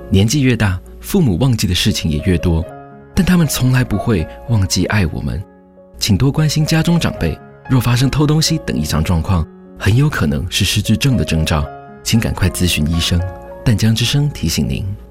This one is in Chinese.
年纪越大，父母忘记的事情也越多，但他们从来不会忘记爱我们。请多关心家中长辈，若发生偷东西等异常状况，很有可能是失智症的征兆，请赶快咨询医生。淡江之声提醒您。